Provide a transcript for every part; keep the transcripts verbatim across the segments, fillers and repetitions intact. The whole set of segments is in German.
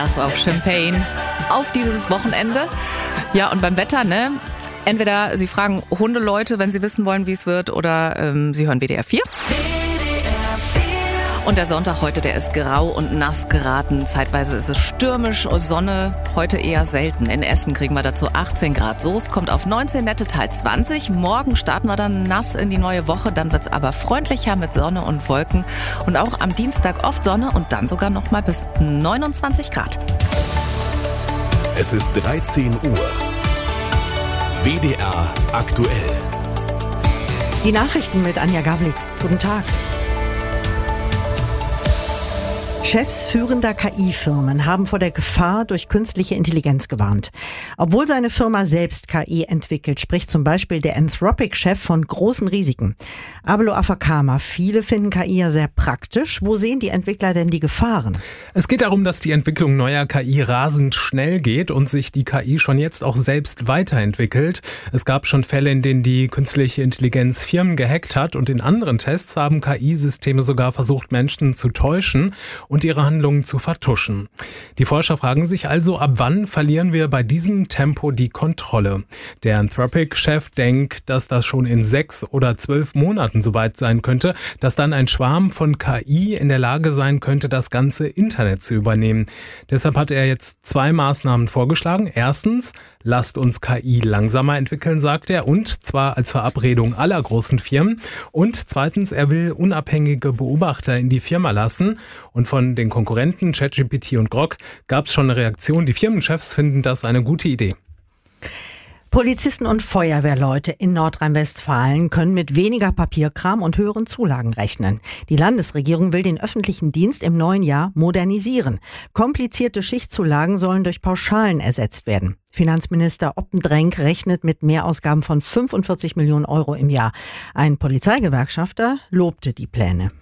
Das auf Champagne auf dieses Wochenende. Ja, und beim Wetter, ne? Entweder Sie fragen Hundeleute, wenn Sie wissen wollen, wie es wird, oder ähm, Sie hören W D R vier. Und der Sonntag heute, der ist grau und nass geraten. Zeitweise ist es stürmisch, Sonne heute eher selten. In Essen kriegen wir dazu achtzehn Grad. Soest kommt auf neunzehn, Nettetal zwanzig. Morgen starten wir dann nass in die neue Woche. Dann wird's aber freundlicher mit Sonne und Wolken. Und auch am Dienstag oft Sonne und dann sogar noch mal bis neunundzwanzig Grad. Es ist dreizehn Uhr. W D R aktuell. Die Nachrichten mit Anja Gavlik. Guten Tag. Chefs führender K I-Firmen haben vor der Gefahr durch künstliche Intelligenz gewarnt. Obwohl seine Firma selbst K I entwickelt, spricht zum Beispiel der Anthropic-Chef von großen Risiken. Abelo Afakama, viele finden K I ja sehr praktisch. Wo sehen die Entwickler denn die Gefahren? Es geht darum, dass die Entwicklung neuer K I rasend schnell geht und sich die K I schon jetzt auch selbst weiterentwickelt. Es gab schon Fälle, in denen die künstliche Intelligenz Firmen gehackt hat, und in anderen Tests haben K I-Systeme sogar versucht, Menschen zu täuschen und ihre Handlungen zu vertuschen. Die Forscher fragen sich also, ab wann verlieren wir bei diesem Tempo die Kontrolle? Der Anthropic-Chef denkt, dass das schon in sechs oder zwölf Monaten soweit sein könnte, dass dann ein Schwarm von K I in der Lage sein könnte, das ganze Internet zu übernehmen. Deshalb hat er jetzt zwei Maßnahmen vorgeschlagen. Erstens, lasst uns K I langsamer entwickeln, sagt er, und zwar als Verabredung aller großen Firmen. Und zweitens, er will unabhängige Beobachter in die Firma lassen. Und von den Konkurrenten ChatGPT und Grok gab es schon eine Reaktion. Die Firmenchefs finden das eine gute Idee. Polizisten und Feuerwehrleute in Nordrhein-Westfalen können mit weniger Papierkram und höheren Zulagen rechnen. Die Landesregierung will den öffentlichen Dienst im neuen Jahr modernisieren. Komplizierte Schichtzulagen sollen durch Pauschalen ersetzt werden. Finanzminister Oppendrenk rechnet mit Mehrausgaben von fünfundvierzig Millionen Euro im Jahr. Ein Polizeigewerkschafter lobte die Pläne.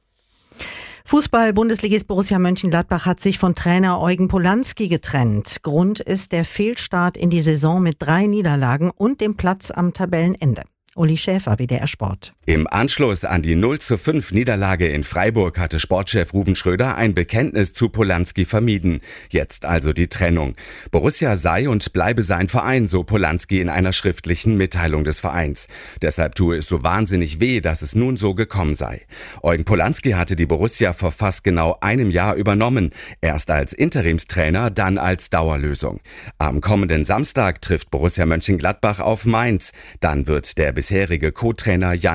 Fußball-Bundesligist Borussia Mönchengladbach hat sich von Trainer Eugen Polanski getrennt. Grund ist der Fehlstart in die Saison mit drei Niederlagen und dem Platz am Tabellenende. Uli Schäfer, W D R Sport. Im Anschluss an die null zu fünf Niederlage in Freiburg hatte Sportchef Ruven Schröder ein Bekenntnis zu Polanski vermieden. Jetzt also die Trennung. Borussia sei und bleibe sein Verein, so Polanski in einer schriftlichen Mitteilung des Vereins. Deshalb tue es so wahnsinnig weh, dass es nun so gekommen sei. Eugen Polanski hatte die Borussia vor fast genau einem Jahr übernommen. Erst als Interimstrainer, dann als Dauerlösung. Am kommenden Samstag trifft Borussia Mönchengladbach auf Mainz. Dann wird der bisherige Co-Trainer Jan